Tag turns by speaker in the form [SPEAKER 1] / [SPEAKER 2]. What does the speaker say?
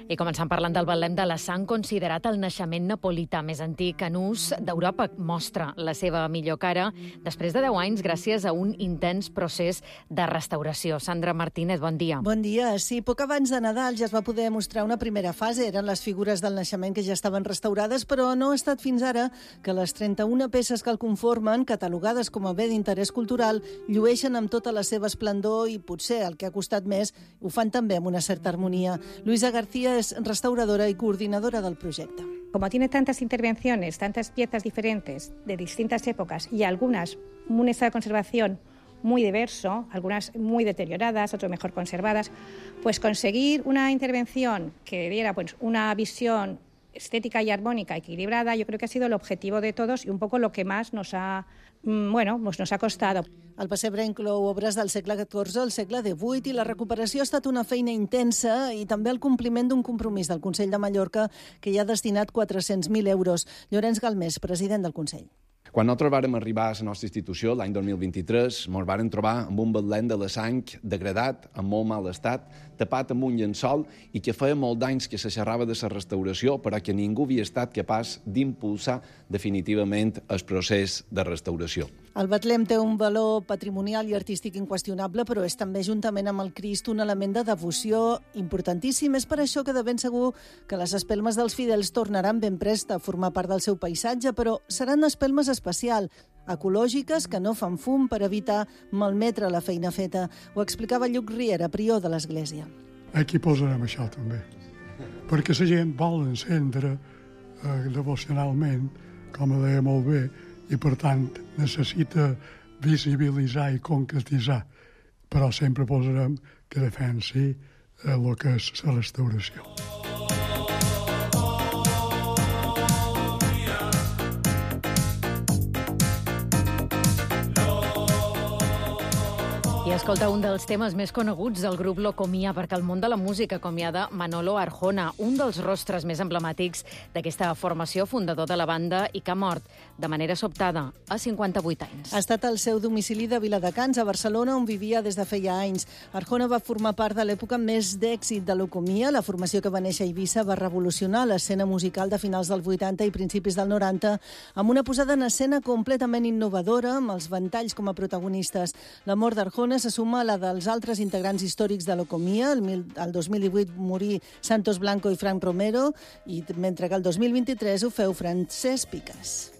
[SPEAKER 1] I començant parlant del Betlem de la Sang, considerat el naixement napolità més antic en ús d'Europa, mostra la seva millor cara després de 10 anys gràcies a un intens procés de restauració. Sandra Martínez, bon dia.
[SPEAKER 2] Bon dia. Sí, poc abans de Nadal ja es va poder mostrar una primera fase. Eren les figures del naixement que ja estaven restaurades, però no ha estat fins ara que les 31 peces que el conformen, catalogades com a bé d'interès cultural, llueixen amb tota la seva esplendor i potser el que ha costat més ho fan també amb una certa harmonia. Luisa García es restauradora y coordinadora del proyecto.
[SPEAKER 3] Como tiene tantas intervenciones, tantas piezas diferentes de distintas épocas y algunas en un estado de conservación muy diverso, algunas muy deterioradas, otras mejor conservadas, pues conseguir una intervención que diera pues una visión estética y armónica equilibrada, yo creo que ha sido el objetivo de todos y un poco lo que más nos ha costado.
[SPEAKER 2] El pessebre inclou obres del segle XIV al segle XVIII i la recuperació ha estat una feina intensa i també el compliment d'un compromís del Consell de Mallorca que hi ha destinat 400.000 euros. Llorenç Galmés, president del Consell.
[SPEAKER 4] Quan nosaltres vàrem arribar a la nostra institució, l'any 2023, ens vàrem trobar amb un Betlem de la Sang degradat, en molt mal estat, tapat amb un llençol i que feia molt d'anys que se xerrava de la restauració, però que ningú havia estat capaç d'impulsar definitivament el procés de restauració.
[SPEAKER 2] El Betlem té un valor patrimonial i artístic inqüestionable, però és també, juntament amb el Crist, un element de devoció importantíssim. És per això que de ben segur que les espelmes dels fidels tornaran ben prest a formar part del seu paisatge, però seran espelmes especials, ecològiques, que no fan fum per evitar malmetre la feina feta. Ho explicava Lluc Riera, prior de l'Església.
[SPEAKER 5] Aquí posarem això també, perquè la gent vol encendre devocionalment, com deia molt bé, i per tant necessita visibilitzar i concretitzar, però sempre posarem que defensi el que és la restauració.
[SPEAKER 1] I escolta, un dels temes més coneguts del grup Locomia, perquè el món de la música acomiada Manolo Arjona, un dels rostres més emblemàtics d'aquesta formació, fundador de la banda i que ha mort de manera sobtada a 58 anys.
[SPEAKER 2] Ha estat al seu domicili de Viladecans, a Barcelona, on vivia des de feia anys. Arjona va formar part de l'època més d'èxit de Locomia. La formació que va néixer a Eivissa va revolucionar l'escena musical de finals del 80 i principis del 90, amb una posada en escena completament innovadora, amb els ventalls com a protagonistes. La mort d'Arjona se suma a la dels altres integrants històrics de Locomia. El 2018 morí Santos Blanco i Frank Romero, i mentre que el 2023 ho feu Francesc Picas.